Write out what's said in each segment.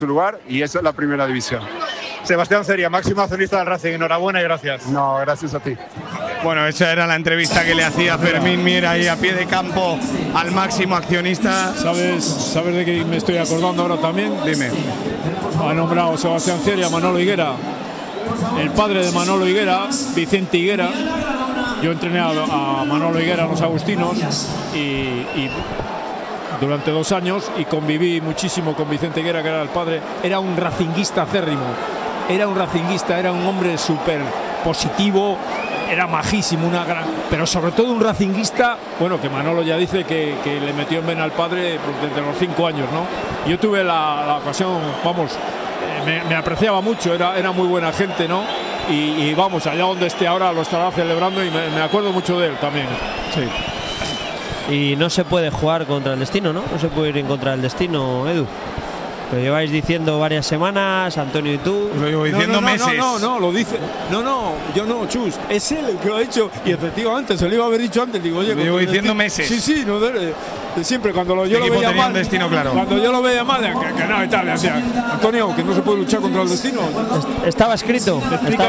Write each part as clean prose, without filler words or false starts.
su lugar y esa es la primera división. Sebastián Ceria, máximo accionista del Racing, enhorabuena y gracias. No, gracias a ti. Bueno, esa era la entrevista que le hacía Fermín Mier ahí a pie de campo al máximo accionista. ¿Sabes de qué me estoy acordando ahora también? Dime. Ha nombrado Sebastián Ceria a Manolo Higuera. El padre de Manolo Higuera, Vicente Higuera. Yo entrené a Manolo Higuera en los Agustinos y durante 2 años y conviví muchísimo con Vicente Higuera, que era el padre. Era un racinguista acérrimo. Era un racinguista, era un hombre súper positivo, era majísimo, pero sobre todo un racinguista, bueno, que Manolo ya dice que le metió en vena al padre desde los 5 años, ¿no? Yo tuve la ocasión, vamos, me apreciaba mucho, era muy buena gente, ¿no? Y vamos, allá donde esté ahora lo estará celebrando y me acuerdo mucho de él también. Sí. Y no se puede jugar contra el destino, ¿no? No se puede ir en contra del destino, Edu. Lo lleváis diciendo varias semanas, Antonio y tú. Lo llevo diciendo meses. No, lo dice. No, yo no, Chus. Es él el que lo ha dicho. Y efectivamente, se lo iba a haber dicho antes. Digo, oye, lo llevo diciendo meses. Sí, no, de siempre. Cuando yo lo veía mal. Destino claro. Cuando yo lo veía mal, que no, y tal. Decía, Antonio, que no se puede luchar contra el destino. Estaba escrito.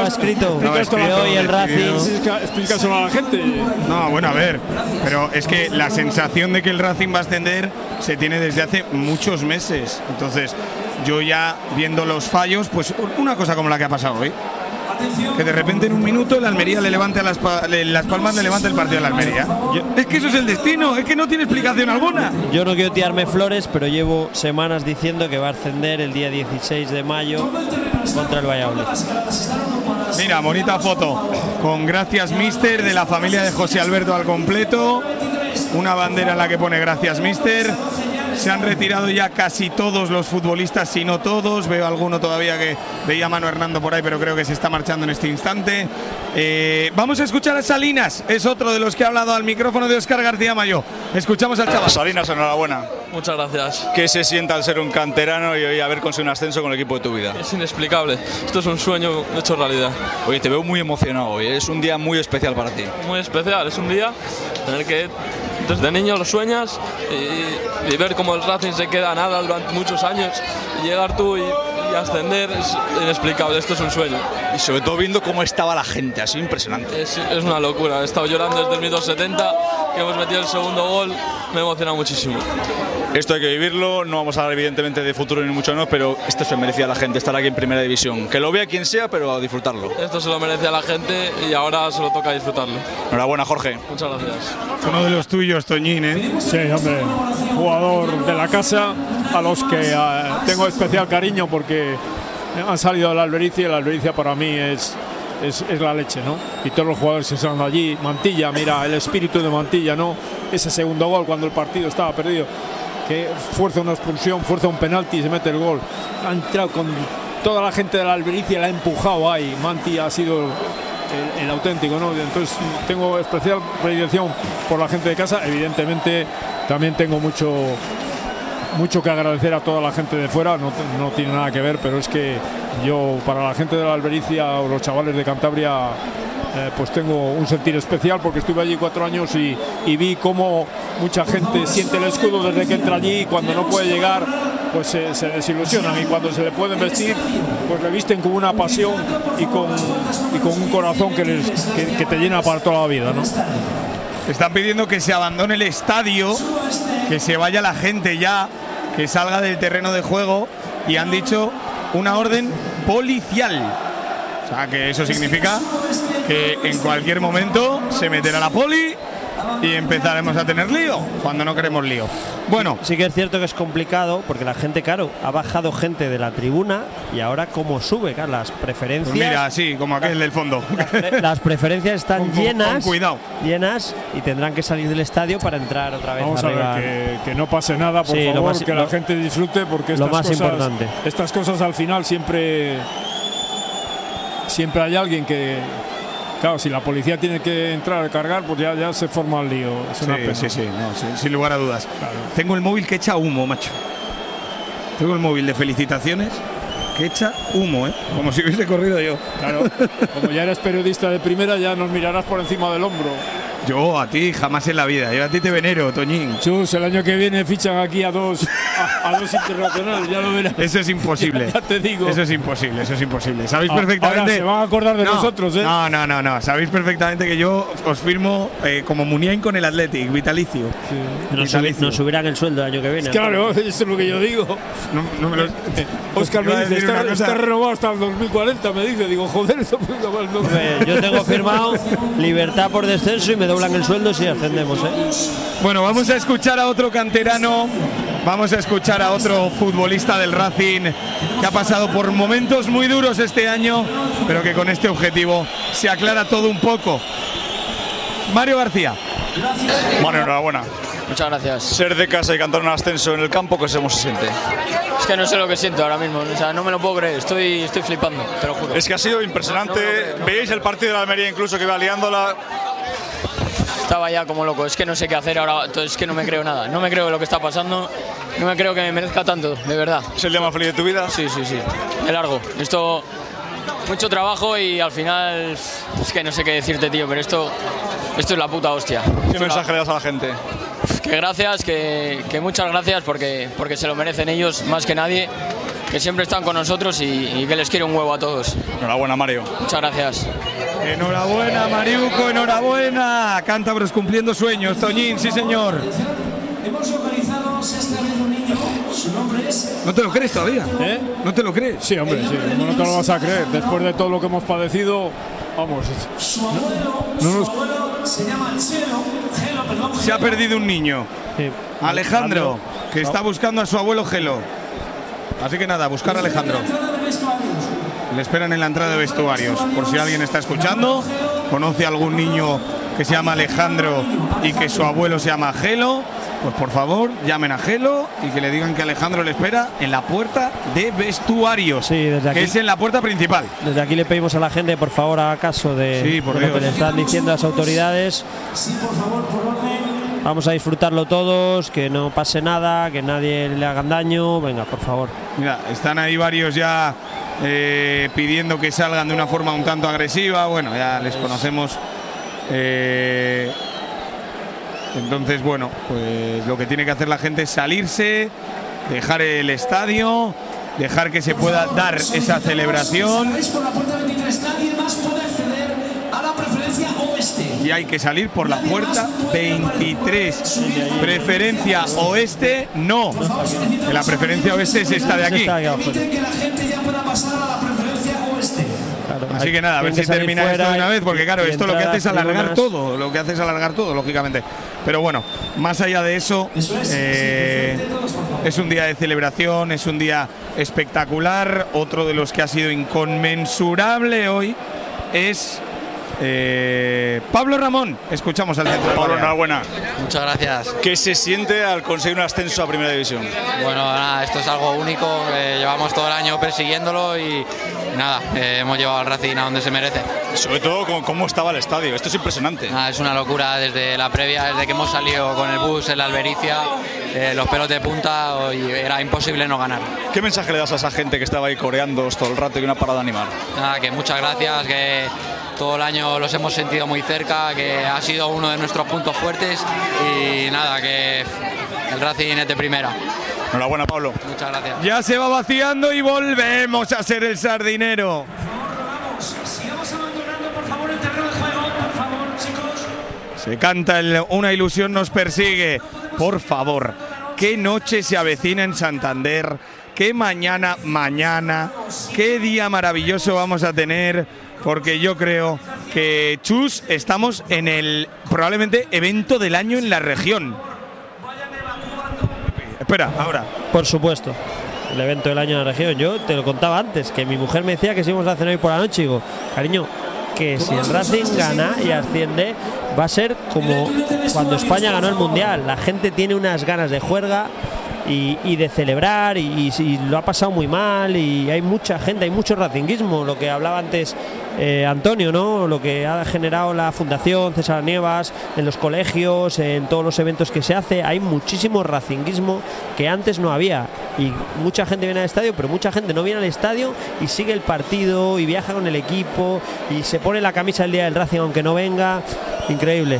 Y el Racing. Explícaselo a la gente. No, bueno, a ver. Pero es que la sensación de que el Racing va a ascender se tiene desde hace muchos meses. Entonces, yo ya viendo los fallos, pues una cosa como la que ha pasado hoy, que de repente en un minuto el Almería le levante a Las Palmas, le levanta el partido a la Almería. Es que eso es el destino, es que no tiene explicación alguna. Yo no quiero tirarme flores, pero llevo semanas diciendo que va a ascender el día 16 de mayo contra el Valladolid. Mira, bonita foto con gracias Mister de la familia de José Alberto al completo, una bandera en la que pone gracias Mister. Se han retirado ya casi todos los futbolistas, si no todos. Veo alguno todavía que veía a Manu Hernando por ahí, pero creo que se está marchando en este instante. Vamos a escuchar a Salinas, es otro de los que ha hablado al micrófono de Óscar García Mayo. Escuchamos al chaval. Salinas, enhorabuena. Muchas gracias. ¿Qué se siente al ser un canterano y hoy haber conseguido un ascenso con el equipo de tu vida? Es inexplicable. Esto es un sueño hecho realidad. Oye, te veo muy emocionado hoy. Es un día muy especial para ti. Muy especial. Es un día en el que desde niño lo sueñas y ver cómo el Racing se queda a nada durante muchos años y llegar tú y ascender es inexplicable. Esto es un sueño. Y sobre todo viendo cómo estaba la gente, ha sido impresionante. Es una locura. He estado llorando desde el minuto 70 que hemos metido el segundo gol. Me ha emocionado muchísimo. Esto hay que vivirlo, no vamos a hablar evidentemente de futuro ni mucho menos, pero esto se merecía a la gente, estar aquí en Primera División. Que lo vea quien sea, pero a disfrutarlo. Esto se lo merecía a la gente y ahora solo toca disfrutarlo. Enhorabuena, Jorge. Muchas gracias. Uno de los tuyos, Toñín, ¿eh? Sí, hombre, jugador de la casa, a los que tengo especial cariño porque han salido de la Albericia y la Albericia para mí es la leche, ¿no? Y todos los jugadores que están allí, Mantilla, mira, el espíritu de Mantilla, ¿no? Ese segundo gol cuando el partido estaba perdido, que fuerza una expulsión, fuerza un penalti y se mete el gol. Ha entrado con toda la gente de la Albericia, la ha empujado ahí. Mantilla ha sido el auténtico, ¿no? Entonces tengo especial predilección por la gente de casa. Evidentemente también tengo mucho que agradecer a toda la gente de fuera, no tiene nada que ver, pero es que yo para la gente de la Albericia o los chavales de Cantabria pues tengo un sentir especial porque estuve allí 4 años y vi cómo mucha gente siente el escudo desde que entra allí y cuando no puede llegar pues se desilusionan y cuando se le pueden vestir pues le visten con una pasión y con un corazón que te llena para toda la vida, ¿no? Están pidiendo que se abandone el estadio, que se vaya la gente ya, que salga del terreno de juego y han dicho una orden policial. O sea, que eso significa que en cualquier momento se meterá la poli y empezaremos a tener lío, cuando no queremos lío. Bueno, sí que es cierto que es complicado porque la gente, claro, ha bajado gente de la tribuna y ahora como sube, claro, las preferencias. Pues mira, sí, como aquel del fondo. Las preferencias están llenas, con cuidado. Llenas y tendrán que salir del estadio para entrar otra vez. Vamos arriba. A ver que no pase nada, por favor, que la gente disfrute porque estas cosas al final siempre hay alguien que. Claro, si la policía tiene que entrar a cargar, pues ya se forma el lío. Es una pena. Sí, sin lugar a dudas. Claro. Tengo el móvil que echa humo, macho. Tengo el móvil de felicitaciones que echa humo, ¿eh? Como si hubiese corrido yo. Claro, como ya eres periodista de primera, ya nos mirarás por encima del hombro. Yo a ti jamás en la vida. Yo a ti te venero, Toñín. Chus, el año que viene fichan aquí a dos internacionales, ya lo verás. Eso es imposible. Ya te digo. Eso es imposible. Sabéis perfectamente. Ahora se van a acordar de nosotros, ¿eh? No. Sabéis perfectamente que yo os firmo como Muniain con el Athletic, vitalicio. Sí. Nos subirán el sueldo el año que viene. Claro, eso es lo que yo digo. No me lo. Oscar me dice, está renovado hasta el 2040, me dice. Digo, joder, eso yo tengo firmado libertad por descenso y me doblan el sueldo si ascendemos, ¿eh? Bueno, vamos a escuchar a otro canterano, vamos a escuchar a otro futbolista del Racing que ha pasado por momentos muy duros este año, pero que con este objetivo se aclara todo un poco. Mario García. Bueno, enhorabuena. Muchas gracias. Ser de casa y cantar un ascenso en el campo, ¿cómo se siente? Es que no sé lo que siento ahora mismo, o sea, no me lo puedo creer, estoy flipando, te lo juro. Es que ha sido impresionante. ¿Veis el partido de la Almería incluso que iba liándola? Estaba ya como loco, es que no sé qué hacer ahora, entonces es que no me creo nada, no me creo lo que está pasando, no me creo que me merezca tanto, de verdad. ¿Es el día más feliz de tu vida? Sí, es largo, esto, mucho trabajo y al final, es que no sé qué decirte, tío, pero esto es la puta hostia. ¿Qué mensaje le das a la gente? Que gracias, que muchas gracias porque se lo merecen ellos más que nadie, que siempre están con nosotros y que les quiero un huevo a todos. Enhorabuena, Mario. Muchas gracias. Enhorabuena, Mariuco, enhorabuena. Cántabros cumpliendo sueños, Toñín, sí señor. Hemos localizado esta vez un niño, su nombre es... ¿No te lo crees todavía? ¿Eh? ¿No te lo crees? Sí, hombre, sí. ¿Cómo no te lo vas a creer? Después de todo lo que hemos padecido, vamos. Su abuelo se llama Gelo, Se ha perdido un niño. Sí. Alejandro, que está buscando a su abuelo Gelo. Así que nada, buscar a Alejandro. Le esperan en la entrada de vestuarios. Por si alguien está escuchando, conoce a algún niño que se llama Alejandro y que su abuelo se llama Gelo, pues por favor llamen a Gelo y que le digan que Alejandro le espera en la puerta de vestuarios, sí, desde aquí, que es en la puerta principal. Desde aquí le pedimos a la gente, por favor, haga caso de lo que le están diciendo las autoridades. Sí, por favor, por orden. Vamos a disfrutarlo todos, que no pase nada, que nadie le hagan daño. Venga, por favor. Mira, están ahí varios ya pidiendo que salgan de una forma un tanto agresiva. Bueno, ya les conocemos. Entonces, bueno, pues lo que tiene que hacer la gente es salirse, dejar el estadio, dejar que se pueda dar esa celebración. Por la puerta 23, nadie más puede acceder a la preferencia oeste. Y hay que salir por la puerta 23. Preferencia oeste, no. Que la preferencia oeste es esta de aquí. Permiten que la gente ya pueda pasar a la preferencia oeste. Claro, así que nada, a ver si termina esto de una vez, porque claro, esto lo que hace es alargar todo, lógicamente. Pero bueno, más allá de eso, es un día de celebración, es un día espectacular. Otro de los que ha sido inconmensurable hoy es Pablo Ramón. Escuchamos al centro. Pablo, enhorabuena. Muchas gracias. ¿Qué se siente al conseguir un ascenso a Primera División? Bueno, nada, esto es algo único, llevamos todo el año persiguiéndolo y nada, hemos llevado al Racing a donde se merece. Sobre todo cómo estaba el estadio, esto es impresionante. Nada, es una locura desde la previa, desde que hemos salido con el bus en la Albericia, los pelos de punta, y era imposible no ganar. ¿Qué mensaje le das a esa gente que estaba ahí coreando todo el rato y una parada animal? Nada, que muchas gracias, que todo el año los hemos sentido muy cerca, que ha sido uno de nuestros puntos fuertes y nada, que el Racing es de primera. Enhorabuena, Pablo. Muchas gracias. Ya se va vaciando y volvemos a ser el sardinero. Sigamos abandonando, por favor, el terreno de juego, por favor, chicos. Se canta Una ilusión nos persigue. Por favor, qué noche se avecina en Santander, qué mañana, qué día maravilloso vamos a tener, porque yo creo que, Chus, estamos en el probablemente evento del año en la región. Espera, ahora. Por supuesto, el evento del año en la región. Yo te lo contaba antes, que mi mujer me decía que si íbamos a cenar hoy por la noche. Digo, cariño, que si el Racing gana y asciende, va a ser como cuando España ganó el Mundial. La gente tiene unas ganas de juerga y de celebrar y lo ha pasado muy mal y hay mucha gente, hay mucho racinguismo, lo que hablaba antes Antonio, ¿no? Lo que ha generado la Fundación César Nievas en los colegios, en todos los eventos que se hace, hay muchísimo racinguismo que antes no había y mucha gente viene al estadio, pero mucha gente no viene al estadio y sigue el partido y viaja con el equipo y se pone la camisa el día del Racing aunque no venga. Increíble.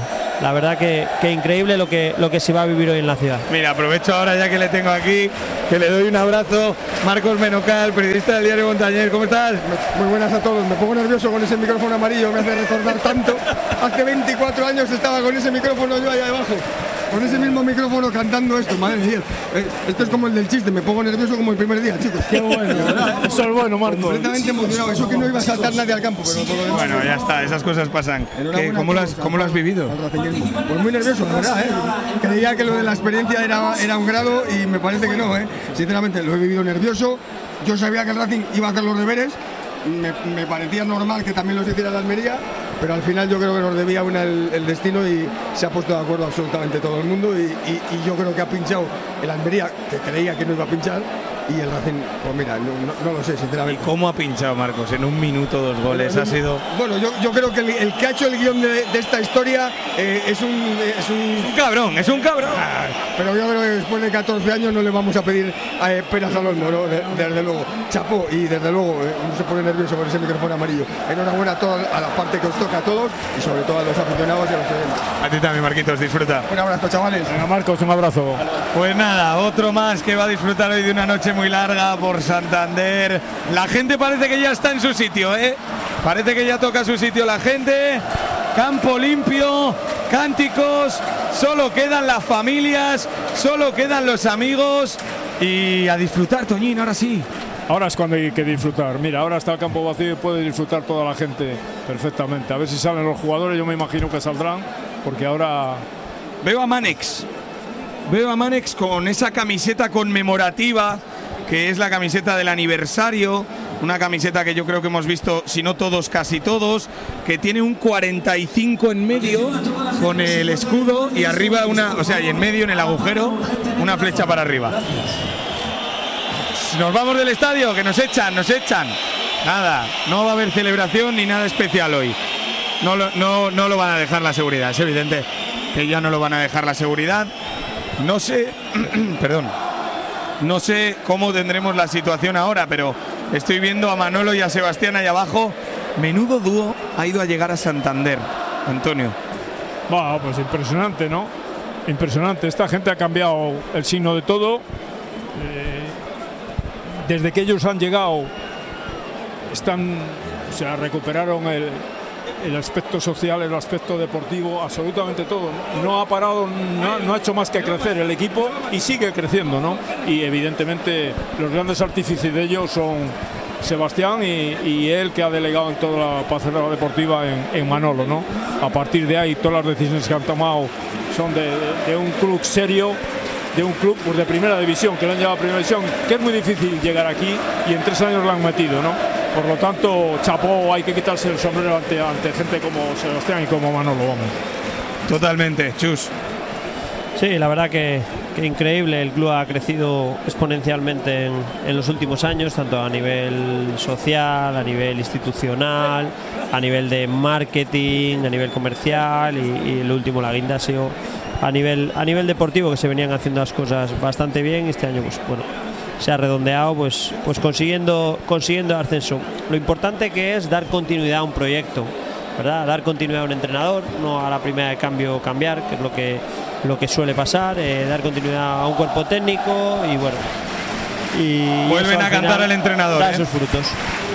la verdad que increíble lo que se va a vivir hoy en la ciudad. Mira, aprovecho ahora ya que le tengo aquí, que le doy un abrazo. Marcos Menocal, periodista del diario Montañés, ¿cómo estás? Muy buenas a todos, me pongo nervioso con ese micrófono amarillo, me hace recordar tanto. Hace 24 años estaba con ese micrófono yo allá abajo, con ese mismo micrófono cantando esto, madre mía. Esto es como el del chiste, me pongo nervioso como el primer día, chicos. Qué bueno, ¿verdad? Eso es bueno, Marcos. Completamente emocionado, eso que no iba a saltar nadie al campo, pero todo lo demás. Bueno, ya está, esas cosas pasan. ¿Cómo lo has vivido? Pues muy nervioso, la verdad, Creía que lo de la experiencia era un grado y me parece que no, Sinceramente, lo he vivido nervioso. Yo sabía que el Racing iba a hacer los deberes. Me parecía normal que también los hiciera la Almería, pero al final yo creo que nos debía el destino y se ha puesto de acuerdo absolutamente todo el mundo y yo creo que ha pinchado el Almería, que creía que no iba a pinchar, y el Racing, pues mira, no lo sé, sinceramente. ¿Y cómo ha pinchado, Marcos? En un minuto 2 goles, ha sido... Bueno, yo creo que el que ha hecho el guión de esta historia es un cabrón, es un cabrón. Pero yo creo que después de 14 años no le vamos a pedir peras al olmo, ¿no? Desde luego. Chapó, y desde luego no se pone nervioso con ese micrófono amarillo. Enhorabuena a la parte que os toca a todos y sobre todo a los aficionados y a los oyentes. A ti también, Marquitos, disfruta. Un abrazo, chavales. Venga, Marcos, un abrazo. Pues nada, otro más que va a disfrutar hoy de una noche muy larga por Santander. La gente parece que ya está en su sitio, Parece que ya toca su sitio la gente. Campo limpio, cánticos, solo quedan las familias, solo quedan los amigos y a disfrutar, Toñín, ahora sí. Ahora es cuando hay que disfrutar. Mira, ahora está el campo vacío y puede disfrutar toda la gente perfectamente. A ver si salen los jugadores, yo me imagino que saldrán, porque ahora... Veo a Manex con esa camiseta conmemorativa, que es la camiseta del aniversario, una camiseta que yo creo que hemos visto, si no todos, casi todos, que tiene un 45 en medio con el escudo y arriba y en medio, en el agujero, una flecha para arriba. Nos vamos del estadio, que nos echan. Nada, no va a haber celebración ni nada especial hoy. No lo van a dejar la seguridad, es evidente que ya no lo van a dejar la seguridad. No sé, no sé cómo tendremos la situación ahora, pero estoy viendo a Manolo y a Sebastián ahí abajo. Menudo dúo ha ido a llegar a Santander, Antonio. Bueno, pues impresionante, ¿no? Impresionante. Esta gente ha cambiado el signo de todo. Desde que ellos han llegado, recuperaron el aspecto social, el aspecto deportivo, absolutamente todo. No ha parado, no ha hecho más que crecer el equipo y sigue creciendo, ¿no? Y evidentemente los grandes artífices de ellos son Sebastián y él, que ha delegado en toda la pasarela deportiva en Manolo, ¿no? A partir de ahí todas las decisiones que han tomado son de un club serio, de un club de primera división, que lo han llevado a primera división, que es muy difícil llegar aquí y en 3 años lo han metido, ¿no? Por lo tanto, chapó, hay que quitarse el sombrero ante gente como Sebastián y como Manolo, vamos. Totalmente, Chus. Sí, la verdad que increíble. El club ha crecido exponencialmente en los últimos años, tanto a nivel social, a nivel institucional, a nivel de marketing, a nivel comercial y el último, la guinda, ha sido a nivel deportivo, que se venían haciendo las cosas bastante bien. Este año se ha redondeado pues consiguiendo ascenso. Lo importante que es dar continuidad a un proyecto, ¿verdad? Dar continuidad a un entrenador, no a la primera de cambio cambiar, que es lo que suele pasar, dar continuidad a un cuerpo técnico y bueno. Y vuelven a cantar al entrenador. Da sus frutos.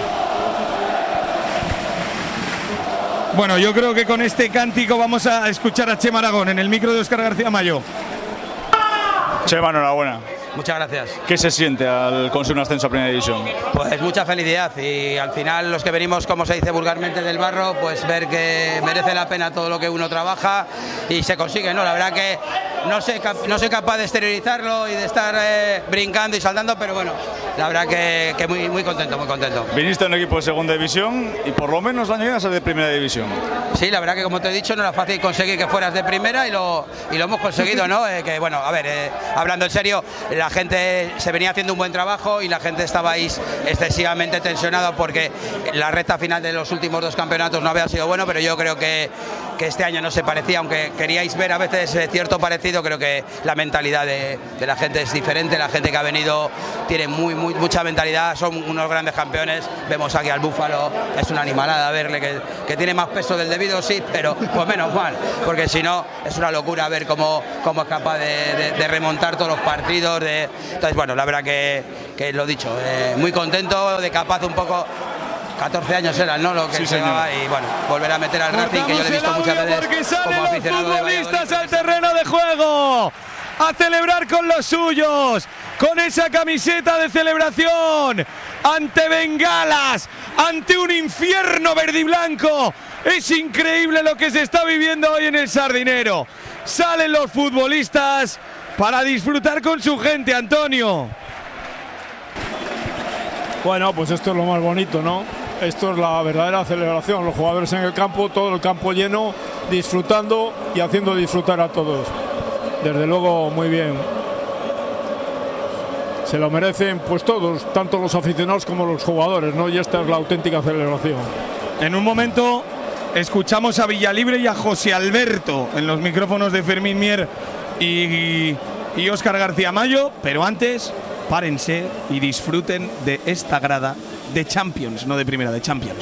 Bueno, yo creo que con este cántico vamos a escuchar a Chema Aragón en el micro de Óscar García Mayo. Chema, enhorabuena. Muchas gracias. ¿Qué se siente al conseguir un ascenso a Primera División? Pues mucha felicidad y al final los que venimos, como se dice vulgarmente, del barro, pues ver que merece la pena todo lo que uno trabaja y se consigue, ¿no? La verdad que no soy capaz de exteriorizarlo y de estar brincando y saltando, pero bueno, la verdad que muy contento, muy contento. Viniste a un equipo de Segunda División y por lo menos la año a ser de Primera División. Sí, la verdad que como te he dicho no era fácil conseguir que fueras de primera y lo hemos conseguido, ¿no? Que bueno, a ver, hablando en serio, la gente se venía haciendo un buen trabajo y la gente estabais excesivamente tensionada porque la recta final de los últimos 2 campeonatos no había sido bueno, pero yo creo que este año no se parecía, aunque queríais ver a veces cierto parecido partido. Creo que la mentalidad de la gente es diferente, la gente que ha venido tiene mucha mentalidad, son unos grandes campeones. Vemos aquí al Búfalo, es una animalada verle que tiene más peso del debido, sí, pero pues menos mal, porque si no es una locura ver cómo es capaz de remontar todos los partidos. Entonces, bueno, la verdad que lo dicho, muy contento, de capaz un poco. 14 años eran, ¿no? Lo que se llevaba, y bueno, volver a meter al Racing, que yo le he visto muchas veces porque salen como los aficionado de Valladolid. futbolistas al terreno de juego a celebrar con los suyos, con esa camiseta de celebración, ante bengalas, ante un infierno verde y blanco. Es increíble lo que se está viviendo hoy en el Sardinero. Salen los futbolistas para disfrutar con su gente, Antonio. Bueno, pues esto es lo más bonito, ¿no? Esto es la verdadera celebración, los jugadores en el campo, todo el campo lleno, disfrutando y haciendo disfrutar a todos. Desde luego, muy bien. Se lo merecen pues todos, tanto los aficionados como los jugadores, ¿no? Y esta es la auténtica celebración. En un momento escuchamos a Villalibre y a José Alberto en los micrófonos de Fermín Mier y Óscar García Mayo, pero antes párense y disfruten de esta grada de Champions, no de primera, de Champions.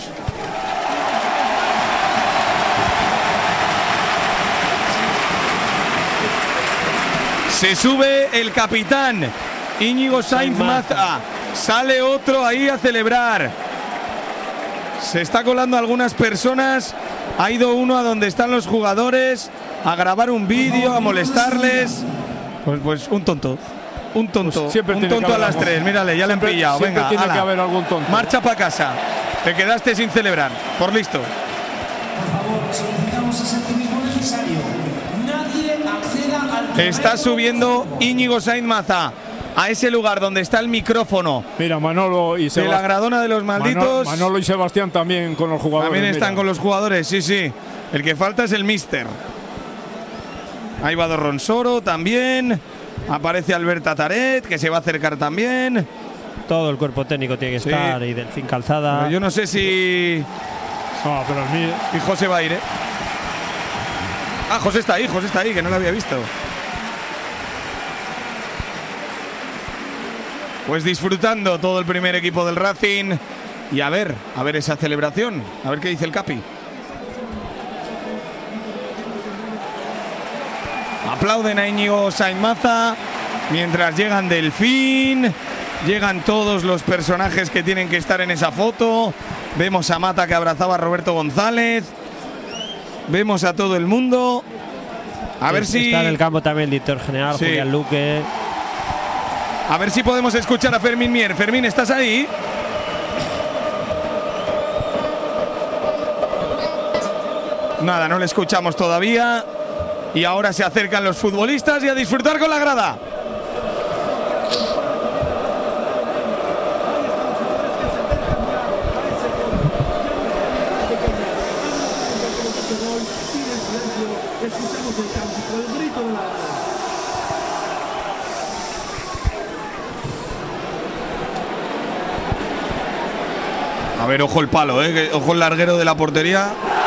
Se sube el capitán Íñigo Sainz Maza, sale otro ahí a celebrar. Se está colando algunas personas, ha ido uno a donde están los jugadores a grabar un vídeo, a molestarles. Pues un tonto. Un tonto, pues un tonto a las 3, mírale, ya le han pillado. Venga, tiene que haber algún tonto. Marcha para casa. Te quedaste sin celebrar. Por listo. Por favor, solicitamos ese activismo necesario. Nadie acceda al. Está subiendo Íñigo Sainz Maza a ese lugar donde está el micrófono. Mira, Manolo y de la Gradona de los Malditos. Manolo y Sebastián también con los jugadores. También están mira. con los jugadores, sí, sí. El que falta es el míster. Ahí va Dorronsoro también. Aparece Alberta Taret, que se va a acercar también. Todo el cuerpo técnico tiene que estar, y Delfín Calzada. Pero yo no sé si. No, pero el mío. Y José va a ir, ¿eh? Ah, José está ahí, que no lo había visto. Pues disfrutando todo el primer equipo del Racing. Y a ver esa celebración. A ver qué dice el Capi. Aplauden a Íñigo Sainz Maza mientras llegan Delfín, llegan todos los personajes que tienen que estar en esa foto. Vemos a Mata que abrazaba a Roberto González. Vemos a todo el mundo. A ver si está en el campo también el director general, sí. Julián Luque. A ver si podemos escuchar a Fermín Mier. Fermín, ¿estás ahí? Nada, no le escuchamos todavía. Y ahora se acercan los futbolistas y a disfrutar con la grada. A ver, ojo el palo, ojo el larguero de la portería.